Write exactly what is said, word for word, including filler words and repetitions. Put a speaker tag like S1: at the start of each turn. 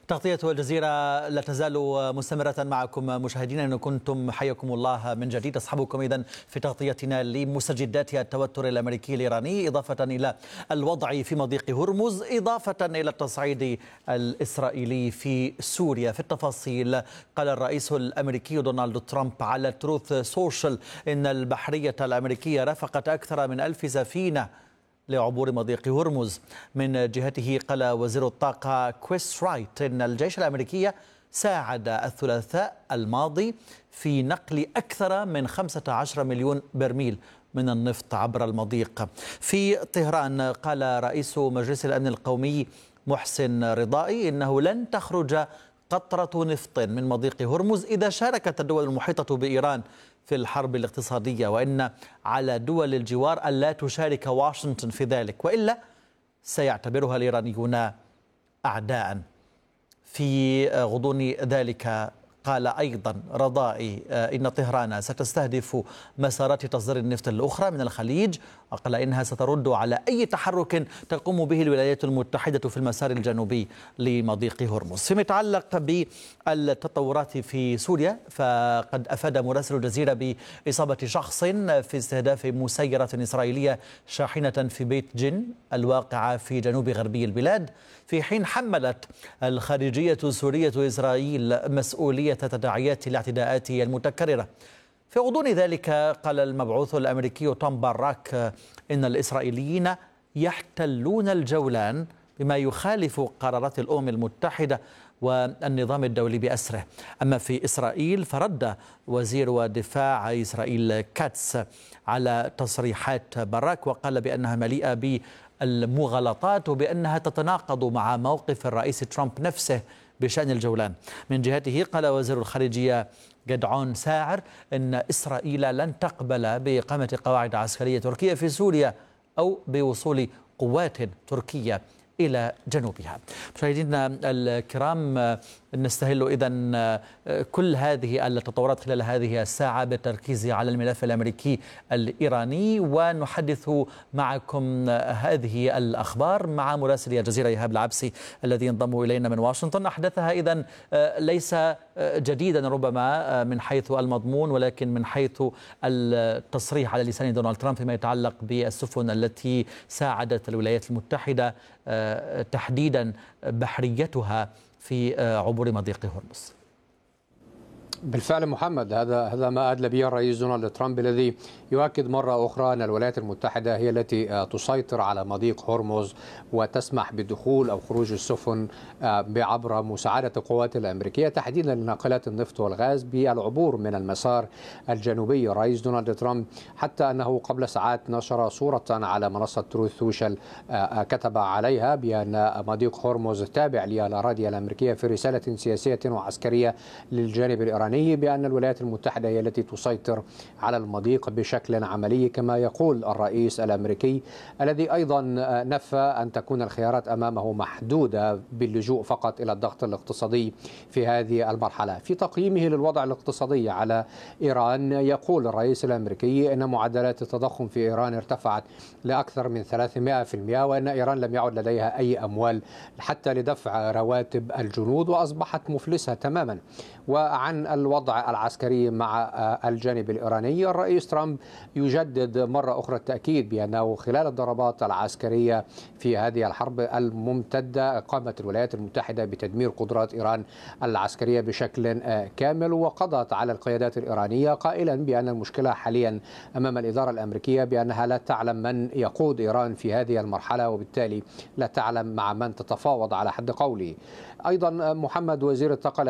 S1: تغطية الجزيرة لا تزال مستمرة معكم مشاهدينا، إن كنتم حياكم الله من جديد. أصحبكم إذن في تغطيتنا لمستجدات التوتر الأمريكي الإيراني، إضافة إلى الوضع في مضيق هرمز، إضافة إلى التصعيد الإسرائيلي في سوريا. في التفاصيل، قال الرئيس الأمريكي دونالد ترامب على تروث سوشيال إن البحرية الأمريكية رافقت أكثر من ألف سفينة لعبور مضيق هرمز. من جهته قال وزير الطاقة كريس رايت إن الجيش الأمريكي ساعد الثلاثاء الماضي في نقل أكثر من خمسة عشر مليون برميل من النفط عبر المضيق. في طهران قال رئيس مجلس الأمن القومي محسن رضائي إنه لن تخرج قطرة نفط من مضيق هرمز إذا شاركت الدول المحيطة بإيران في الحرب الاقتصادية، وإن على دول الجوار ألا تشارك واشنطن في ذلك، وإلا سيعتبرها الإيرانيون أعداء. في غضون ذلك قال أيضا رضائي إن طهران ستستهدف مسارات تصدير النفط الأخرى من الخليج، وقال إنها سترد على أي تحرك تقوم به الولايات المتحدة في المسار الجنوبي لمضيق هرمز. فيما يتعلق بالتطورات في سوريا، فقد أفاد مراسل الجزيرة بإصابة شخص في استهداف مسيرة إسرائيلية شاحنة في بيت جن الواقعة في جنوب غربي البلاد، في حين حملت الخارجية السورية إسرائيل مسؤولية تداعيات الاعتداءات المتكررة. في غضون ذلك قال المبعوث الأمريكي توم باراك إن الإسرائيليين يحتلون الجولان بما يخالف قرارات الأمم المتحدة والنظام الدولي بأسره. أما في إسرائيل فرد وزير دفاع إسرائيل كاتس على تصريحات باراك، وقال بأنها مليئة بالمغالطات وبأنها تتناقض مع موقف الرئيس ترامب نفسه بشأن الجولان. من جهته قال وزير الخارجية جدعون ساعر إن إسرائيل لن تقبل بإقامة قواعد عسكرية تركية في سوريا أو بوصول قوات تركية إلى جنوبها. مشاهدينا الكرام، نستهل إذن كل هذه التطورات خلال هذه الساعة بالتركيز على الملف الأمريكي الإيراني، ونحدث معكم هذه الأخبار مع مراسل الجزيرة إيهاب العبسي الذي ينضم إلينا من واشنطن. أحدثها إذن ليس جديدا ربما من حيث المضمون، ولكن من حيث التصريح على لسان دونالد ترامب فيما يتعلق بالسفن التي ساعدت الولايات المتحدة تحديدا بحريتها في عبور مضيق هرمز.
S2: بالفعل محمد، هذا هذا ما أدلى به الرئيس دونالد ترامب، الذي يؤكد مرة أخرى أن الولايات المتحدة هي التي تسيطر على مضيق هرمز وتسمح بدخول أو خروج السفن عبر مساعدة القوات الأمريكية تحديدا لناقلات النفط والغاز بالعبور من المسار الجنوبي. الرئيس دونالد ترامب حتى أنه قبل ساعات نشر صورة على منصة تروث سوشيال كتب عليها بأن مضيق هرمز تابع للأراضي الأمريكية في رسالة سياسية وعسكرية للجانب الإيراني بأن الولايات المتحدة هي التي تسيطر على المضيق بشكل عملي، كما يقول الرئيس الأمريكي الذي أيضا نفى أن تكون الخيارات أمامه محدودة باللجوء فقط إلى الضغط الاقتصادي في هذه المرحلة. في تقييمه للوضع الاقتصادي على إيران، يقول الرئيس الأمريكي أن معدلات التضخم في إيران ارتفعت لأكثر من ثلاثمائة بالمئة، وأن إيران لم يعد لديها أي أموال حتى لدفع رواتب الجنود وأصبحت مفلسة تماما. وعن الوضع العسكري مع الجانب الإيراني، الرئيس ترامب يجدد مرة أخرى التأكيد بأنه خلال الضربات العسكرية في هذه الحرب الممتدة قامت الولايات المتحدة بتدمير قدرات إيران العسكرية بشكل كامل، وقضت على القيادات الإيرانية قائلا بأن المشكلة حاليا أمام الإدارة الأمريكية بأنها لا تعلم من يقود إيران في هذه المرحلة، وبالتالي لا تعلم مع من تتفاوض على حد قوله. أيضا محمد، وزير الطاقة